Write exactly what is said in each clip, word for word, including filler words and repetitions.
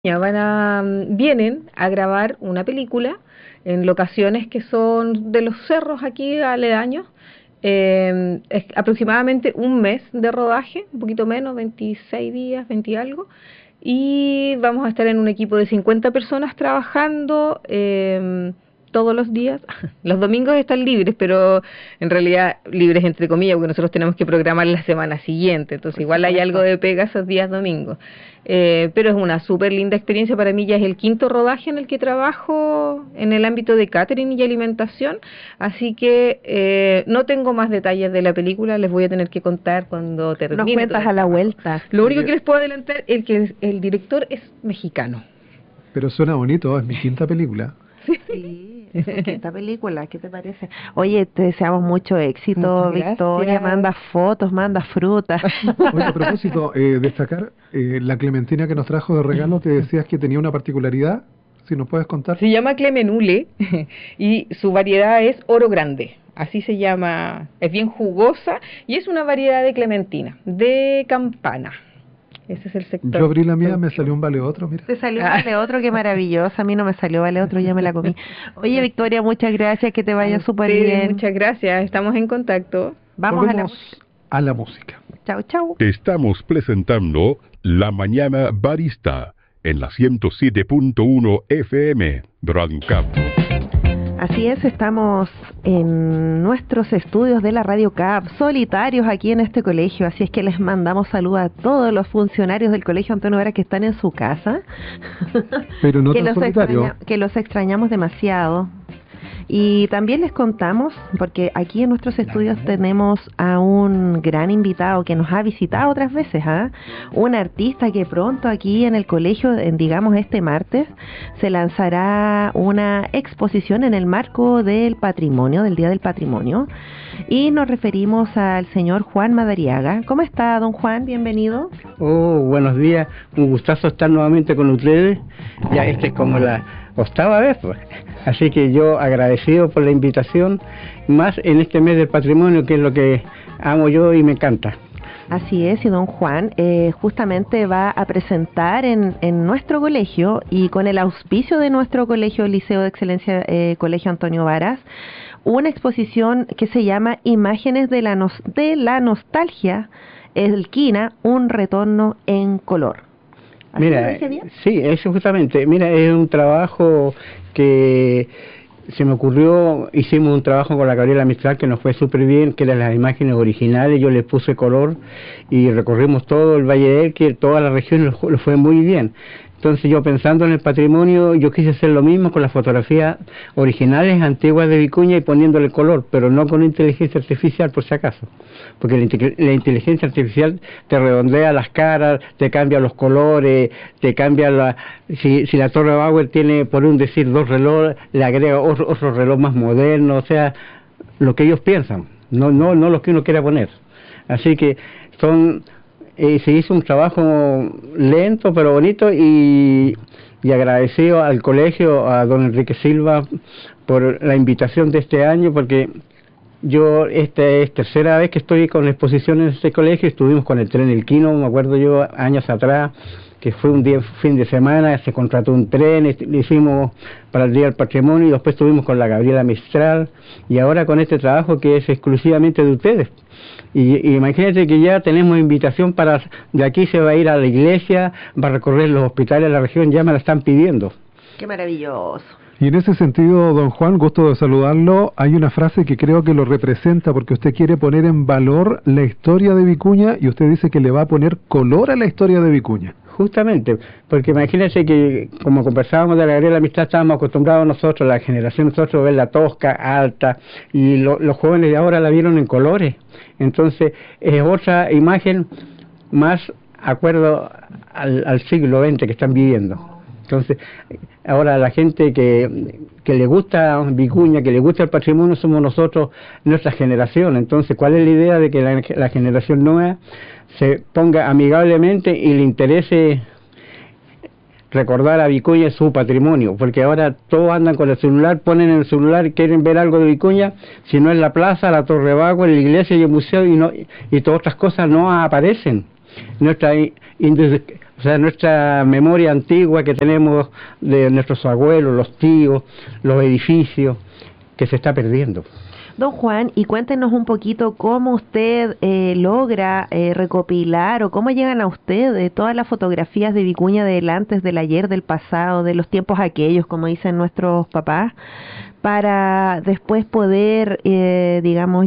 Ya van a, mm, vienen a grabar una película en locaciones que son de los cerros aquí aledaños. Eh, es aproximadamente un mes de rodaje, un poquito menos, veintiséis días, veinte y algo. Y vamos a estar en un equipo de cincuenta personas trabajando eh, todos los días. Los domingos están libres, pero en realidad libres entre comillas, porque nosotros tenemos que programar la semana siguiente. Entonces Por igual hay algo supuesto. de pega esos días domingos. Eh, pero es una súper linda experiencia. Para mí ya es el quinto rodaje en el que trabajo en el ámbito de catering y alimentación, así que eh, no tengo más detalles de la película, les voy a tener que contar cuando Nos termine todo cuentas el a la trabajo. vuelta. Lo único que Oye, les puedo adelantar es que el, el director es mexicano. pero suena bonito, es mi quinta película. Sí, es su quinta película, ¿qué te parece? Oye, te deseamos mucho éxito, Muchas Victoria. gracias. Manda fotos, manda frutas. Oye, a propósito, eh, destacar eh, la clementina que nos trajo de regalo, te decías que tenía una particularidad, si nos puedes contar. Se llama Clemenule y su variedad es Oro Grande. Así se llama, es bien jugosa y es una variedad de clementina, de campana. Ese es el sector. Yo abrí la mía, me productivo. salió un vale otro, mira. Te salió Ah. vale otro, qué maravillosa. A mí no me salió vale otro, ya me la comí. Oye, Victoria, muchas gracias, que te vaya A súper ustedes, bien. muchas gracias, estamos en contacto. Vamos a la Volvemos música. a la música. Chau, chau. Estamos presentando La Mañana Barista en la ciento siete punto uno F M Brancap. Así es, estamos en nuestros estudios de la Radio C A P, solitarios aquí en este colegio, así es que les mandamos saludos a todos los funcionarios del Colegio Antonio Varas que están en su casa, Pero no que, tan los solitario. extraña- que los extrañamos demasiado. Y también les contamos, porque aquí en nuestros estudios tenemos a un gran invitado que nos ha visitado otras veces, ¿ah? Un artista que pronto aquí en el colegio, en, digamos este martes, se lanzará una exposición en el marco del patrimonio, del Día del Patrimonio, y nos referimos al señor Juan Madariaga. ¿Cómo está, don Juan? Bienvenido. Oh, buenos días, un gustazo estar nuevamente con ustedes. Ya esta es como la octava vez, pues. Así que yo agradecido por la invitación, más en este mes del patrimonio, que es lo que amo yo y me encanta. Así es, y don Juan eh, justamente va a presentar en, en nuestro colegio y con el auspicio de nuestro colegio, Liceo de Excelencia, eh, Colegio Antonio Varas, una exposición que se llama Imágenes de la, nos de la Nostalgia, Elquina, un retorno en color. ¿Así lo Mira, dije bien? sí, eso justamente, mira, es un trabajo que se me ocurrió, hicimos un trabajo con la Gabriela Mistral que nos fue súper bien, que eran las imágenes originales, yo le puse color y recorrimos todo el Valle del Elqui, toda la región, lo, lo fue muy bien. Entonces yo pensando en el patrimonio, yo quise hacer lo mismo con las fotografías originales antiguas de Vicuña y poniéndole color, pero no con inteligencia artificial por si acaso, porque la, inte- la inteligencia artificial te redondea las caras, te cambia los colores, te cambia la... Si, si la Torre Bauer tiene, por un decir, dos relojes, le agrega otro, otro reloj más moderno, o sea, lo que ellos piensan, no, no, no lo que uno quiera poner. Así que son... Eh, se hizo un trabajo lento pero bonito y, y agradecido al colegio, a don Enrique Silva por la invitación de este año, porque yo esta es tercera vez que estoy con exposiciones en este colegio. Estuvimos con el tren Elquino, me acuerdo yo años atrás, que fue un día, fin de semana, se contrató un tren, est- lo hicimos para el Día del Patrimonio, y después estuvimos con la Gabriela Mistral, y ahora con este trabajo que es exclusivamente de ustedes. Y, y imagínate que ya tenemos invitación para, de aquí se va a ir a la iglesia, va a recorrer los hospitales de la región, ya me la están pidiendo. Qué maravilloso. Y en ese sentido, don Juan, gusto de saludarlo. Hay una frase que creo que lo representa, porque usted quiere poner en valor la historia de Vicuña y usted dice que le va a poner color a la historia de Vicuña. Justamente, porque imagínense que como conversábamos de la Gabriela Amistad, estábamos acostumbrados nosotros, la generación nosotros, a verla tosca, alta, y lo- los jóvenes de ahora la vieron en colores. Entonces es otra imagen más acuerdo al, al siglo veinte que están viviendo. Entonces, ahora la gente que, que le gusta Vicuña, que le gusta el patrimonio, somos nosotros, nuestra generación. Entonces, ¿cuál es la idea de que la, la generación nueva se ponga amigablemente y le interese recordar a Vicuña su patrimonio? Porque ahora todos andan con el celular, ponen en el celular y quieren ver algo de Vicuña, si no en la plaza, la Torre Bagua, la iglesia y el museo, y, no, y todas otras cosas no aparecen. Nuestra, O sea, nuestra memoria antigua que tenemos de nuestros abuelos, los tíos, los edificios, que se está perdiendo. Don Juan, y cuéntenos un poquito cómo usted eh, logra eh, recopilar o cómo llegan a usted eh, todas las fotografías de Vicuña del antes, del ayer, del pasado, de los tiempos aquellos, como dicen nuestros papás, para después poder, eh, digamos,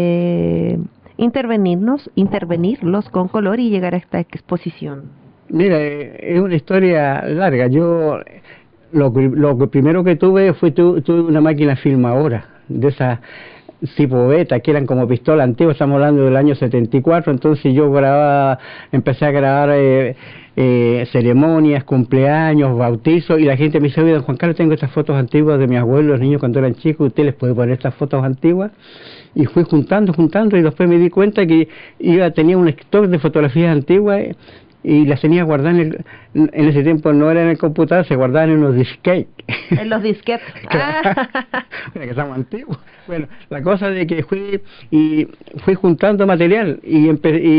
eh, intervenirnos, intervenirlos con color y llegar a esta exposición. Mira, es una historia larga. Yo lo, lo primero que tuve fue tu, tuve una máquina filmadora de esa tipo beta, que eran como pistola antigua, estamos hablando del año setenta y cuatro, entonces yo grababa, empecé a grabar eh, eh, ceremonias, cumpleaños, bautizos, y la gente me dice, oye, don Juan Carlos, tengo estas fotos antiguas de mis abuelos, los niños cuando eran chicos, ¿usted les puede poner estas fotos antiguas? Y fui juntando, juntando, y después me di cuenta que iba tenía un stock de fotografías antiguas, eh, y las tenía guardadas en, el, en ese tiempo no era en el computador, se guardaban en unos disquetes. En los disquetes. Claro. Que estamos antiguos. Bueno, la cosa de que fui y fui juntando material y,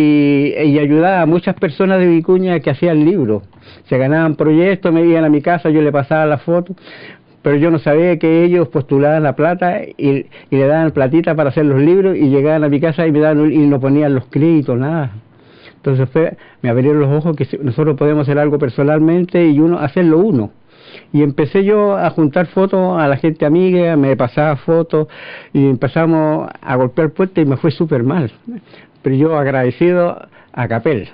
y, y ayudaba a muchas personas de Vicuña que hacían libros. Se ganaban proyectos, me iban a mi casa, yo le pasaba la foto, pero yo no sabía que ellos postulaban la plata y, y le daban platita para hacer los libros y llegaban a mi casa y me daban y no ponían los créditos, nada. Entonces fue, me abrieron los ojos que nosotros podemos hacer algo personalmente y uno hacerlo uno. Y empecé yo a juntar fotos a la gente amiga, me pasaba fotos y empezamos a golpear puertas y me fue súper mal. Pero yo agradecido a Capel.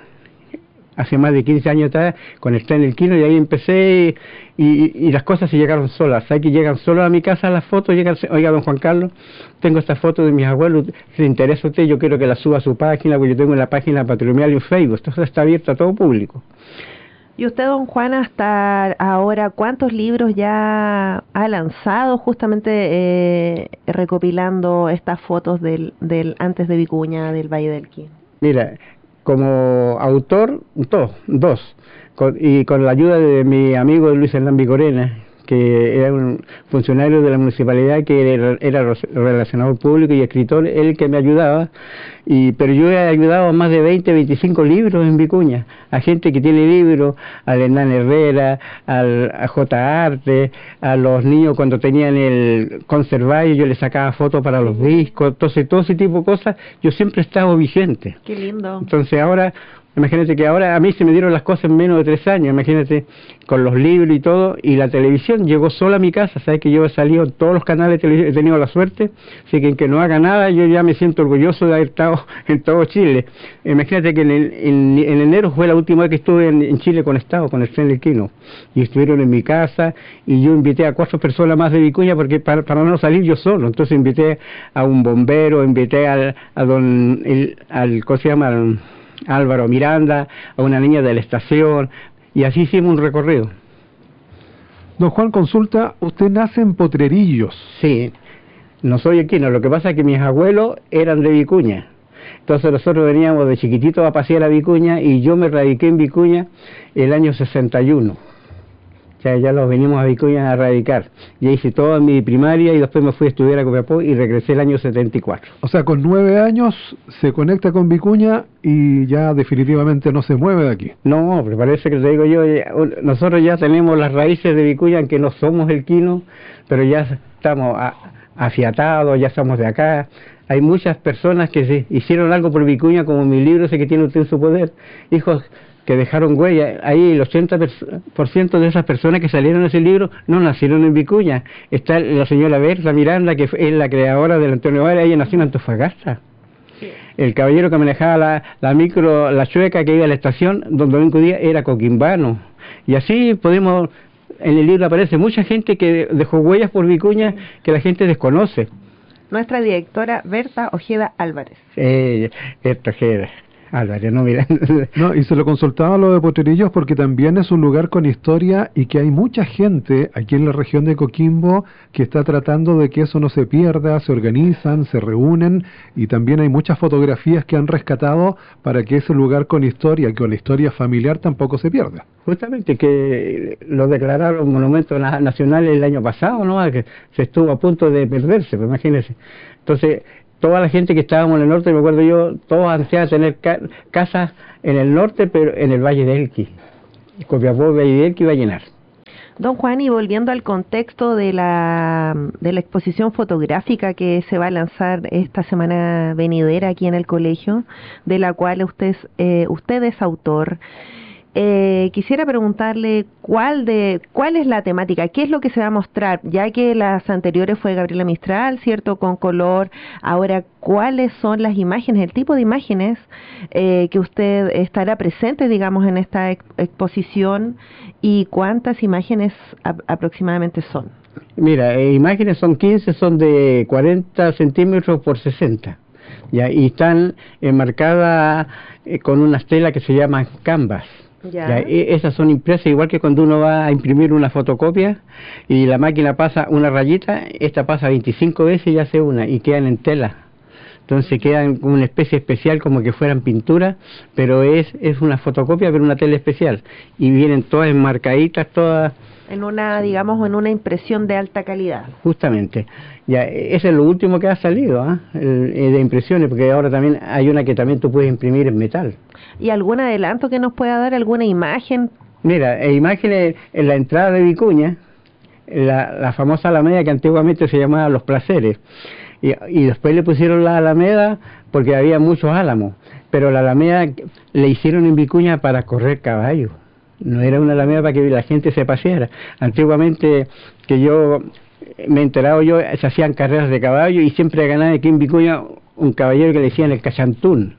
Hace más de quince años atrás conecté en el Kino y ahí empecé y, y, y las cosas se llegaron solas. Hay que llegan solas a mi casa las fotos, llegan, oiga don Juan Carlos, tengo esta foto de mis abuelos, si le interesa a usted, yo quiero que la suba a su página, porque yo tengo en la página patrimonial en Facebook, esto está abierto a todo público. Y usted, don Juan, hasta ahora, ¿cuántos libros ya ha lanzado justamente eh, recopilando estas fotos del, del antes de Vicuña, del Valle del Elqui? Mira, como autor, dos, dos, con, y con la ayuda de mi amigo Luis Hernán Vicorena, que era un funcionario de la municipalidad que era, era relacionador público y escritor, él que me ayudaba, y pero yo he ayudado a más de veinte, veinticinco libros en Vicuña, a gente que tiene libros, al Hernán Herrera, al, a J. Arte, a los niños cuando tenían el conservario, yo les sacaba fotos para los discos, entonces todo ese tipo de cosas, yo siempre he estado vigente. Qué lindo. Entonces ahora, imagínate que ahora a mí se me dieron las cosas en menos de tres años, imagínate, con los libros y todo, y la televisión llegó sola a mi casa, sabes que yo he salido en todos los canales de televisión, he tenido la suerte, así que en que no haga nada, yo ya me siento orgulloso de haber estado en todo Chile. Imagínate que en, el, en, en enero fue la última vez que estuve en, en Chile conectado con el tren del Quino, y estuvieron en mi casa, y yo invité a cuatro personas más de Vicuña, porque para, para no salir yo solo, entonces invité a un bombero, invité al, a don, el, al, ¿cómo se llama?, al, Álvaro Miranda, a una niña de la estación, y así hicimos un recorrido. Don Juan, consulta, usted nace en Potrerillos. Sí, no soy equino, lo que pasa es que mis abuelos eran de Vicuña, entonces nosotros veníamos de chiquititos a pasear a Vicuña, y yo me radiqué en Vicuña el año sesenta y uno. Ya, ya los venimos a Vicuña a radicar. Ya hice toda mi primaria y después me fui a estudiar a Copiapó y regresé el año setenta y cuatro. O sea, con nueve años se conecta con Vicuña y ya definitivamente no se mueve de aquí. No, pero parece que te digo yo, ya, nosotros ya tenemos las raíces de Vicuña, aunque no somos el Quino, pero ya estamos a, afiatados, ya somos de acá. Hay muchas personas que se hicieron algo por Vicuña, como mi libro ese que tiene usted en su poder, hijos que dejaron huella. Ahí el ochenta por ciento de esas personas que salieron en ese libro no nacieron en Vicuña. Está la señora Berta Miranda, que es la creadora del Antonio Vara, ella nació en Antofagasta. Sí. El caballero que manejaba la, la micro, la chueca que iba a la estación, don Domingo Díaz, era coquimbano. Y así podemos, en el libro aparece mucha gente que dejó huellas por Vicuña que la gente desconoce. Nuestra directora Berta Ojeda Álvarez. Eh, Berta Ojeda Álvarez, no, mira. No, y se lo consultaba lo de Potrerillos porque también es un lugar con historia y que hay mucha gente aquí en la región de Coquimbo que está tratando de que eso no se pierda, se organizan, se reúnen, y también hay muchas fotografías que han rescatado para que ese lugar con historia, con la historia familiar, tampoco se pierda. Justamente que lo declararon monumento nacional el año pasado, ¿no? Que se estuvo a punto de perderse, pues imagínense. Entonces, toda la gente que estábamos en el norte, me acuerdo yo, todos ansiaban tener ca casas en el norte, pero en el Valle del Elqui. Copiapó va a ir que iba a llenar. Don Juan, y volviendo al contexto de la, de la exposición fotográfica que se va a lanzar esta semana venidera aquí en el colegio, de la cual usted, eh, usted es autor, eh, quisiera preguntarle cuál de cuál es la temática, qué es lo que se va a mostrar, ya que las anteriores fue Gabriela Mistral, ¿cierto?, con color. Ahora, ¿cuáles son las imágenes, el tipo de imágenes eh, que usted estará presente, digamos, en esta ex exposición, y cuántas imágenes a aproximadamente son? Mira, eh, imágenes son quince, son de cuarenta centímetros por sesenta, ya, y están enmarcadas eh, con una tela que se llama canvas. Ya. Ya, esas son impresas igual que cuando uno va a imprimir una fotocopia y la máquina pasa una rayita, esta pasa veinticinco veces y hace una, y quedan en tela. Entonces quedan como una especie especial, como que fueran pinturas, pero es es una fotocopia, pero una tela especial. Y vienen todas enmarcaditas, todas... En una, digamos, en una impresión de alta calidad. Justamente. Ya, ese es lo último que ha salido, ¿eh? El, el de impresiones, porque ahora también hay una que también tú puedes imprimir en metal. ¿Y algún adelanto que nos pueda dar, alguna imagen? Mira, e imágenes en la entrada de Vicuña, la, la famosa Alameda que antiguamente se llamaba Los Placeres, y, y después le pusieron la Alameda porque había muchos álamos, pero la Alameda le hicieron en Vicuña para correr caballos. No era una alameda para que la gente se paseara. Antiguamente, que yo me he enterado yo, se hacían carreras de caballo y siempre ganaba aquí en Vicuña un caballero que le decían el Cachantún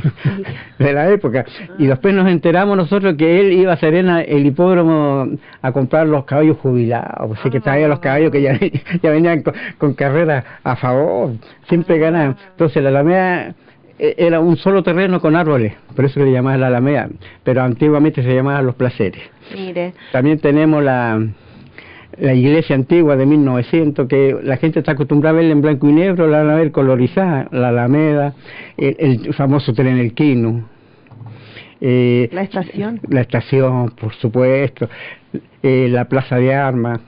de la época. Y después nos enteramos nosotros que él iba a Serena, el hipódromo, a comprar los caballos jubilados. Así que traía los caballos que ya, ya venían con, con carreras a favor, siempre ganaban. Entonces la alameda era un solo terreno con árboles, por eso le llamaban la Alameda, pero antiguamente se llamaban Los Placeres. Mire. También tenemos la, la iglesia antigua de mil novecientos, que la gente está acostumbrada a verla en blanco y negro, la van a ver colorizada, la Alameda, el, el famoso tren El Quino. Eh, la estación. La estación, por supuesto, eh, la Plaza de Armas,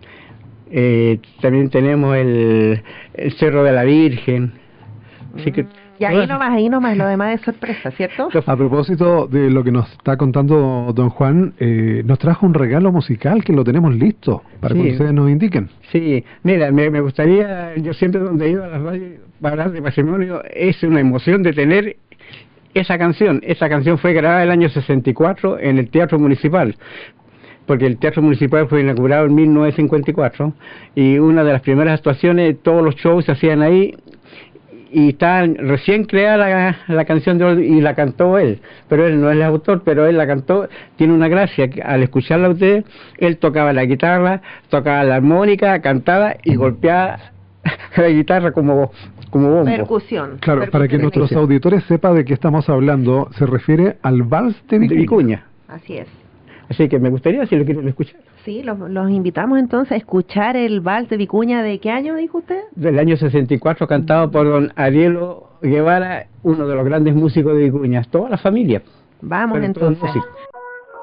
eh, también tenemos el, el Cerro de la Virgen. Así que, y ahí nomás, ahí nomás, lo demás es sorpresa, ¿cierto? A propósito de lo que nos está contando don Juan, eh, nos trajo un regalo musical que lo tenemos listo para sí, que ustedes nos indiquen. Sí, mira, me, me gustaría, yo siempre donde he ido a las radios para hablar de patrimonio, es una emoción de tener esa canción. Esa canción fue grabada el año sesenta y cuatro en el Teatro Municipal, porque el Teatro Municipal fue inaugurado en mil novecientos cincuenta y cuatro, y una de las primeras actuaciones, todos los shows se hacían ahí, y está recién creada la, la canción de, y la cantó él, pero él no es el autor, pero él la cantó. Tiene una gracia, que al escucharla a usted, él tocaba la guitarra, tocaba la armónica, cantaba y golpeaba la guitarra como, como bombo. Percusión. Claro, Percusión. Para que nuestros auditores sepan de qué estamos hablando, se refiere al Vals de Vicuña. De Vicuña. Así es. Así que me gustaría, si lo quieren escuchar. Sí, los, los invitamos entonces a escuchar el Vals de Vicuña. ¿De qué año dijo usted? Del año sesenta y cuatro, cantado por don Arielo Guevara, uno de los grandes músicos de Vicuña. Toda la familia. Vamos entonces.